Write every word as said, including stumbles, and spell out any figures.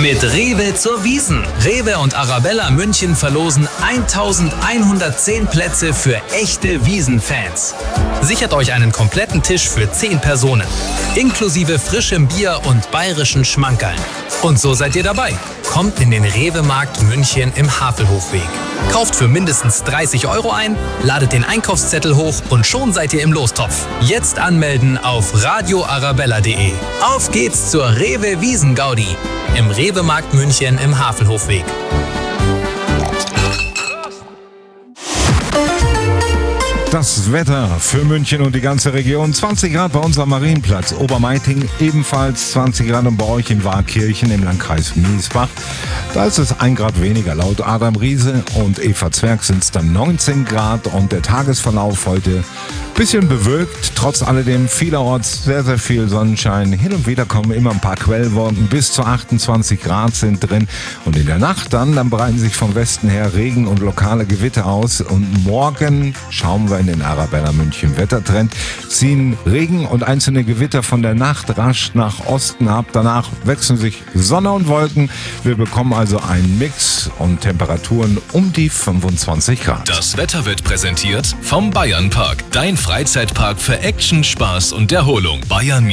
Mit Rewe zur Wiesn. Rewe und Arabella München verlosen eintausendeinhundertzehn Plätze für echte Wiesn-Fans. Sichert euch einen kompletten Tisch für zehn Personen, inklusive frischem Bier und bayerischen Schmankerln. Und so seid ihr dabei. Kommt in den Rewe-Markt München im Havelhofweg. Kauft für mindestens dreißig Euro ein, ladet den Einkaufszettel hoch und schon seid ihr im Lostopf. Jetzt anmelden auf radio arabella punkt de. Auf geht's zur Rewe Wiesn-Gaudi im Rewe-Markt München im Havelhofweg. Das Wetter für München und die ganze Region. zwanzig Grad bei uns am Marienplatz. Obermeiting ebenfalls zwanzig Grad und bei euch in Waakirchen im Landkreis Miesbach. Da ist es ein Grad weniger. Laut Adam Riese und Eva Zwerg sind es dann neunzehn Grad und der Tagesverlauf heute bisschen bewölkt. Trotz alledem vielerorts sehr, sehr viel Sonnenschein. Hin und wieder kommen immer ein paar Quellwolken. Bis zu achtundzwanzig Grad sind drin. Und in der Nacht dann, dann breiten sich vom Westen her Regen und lokale Gewitter aus. Und morgen schauen wir in den Arabella München Wettertrend, ziehen Regen und einzelne Gewitter von der Nacht rasch nach Osten ab. Danach wechseln sich Sonne und Wolken. Wir bekommen also einen Mix und Temperaturen um die fünfundzwanzig Grad. Das Wetter wird präsentiert vom Bayernpark. Dein Freizeitpark für Action, Spaß und Erholung. Bayern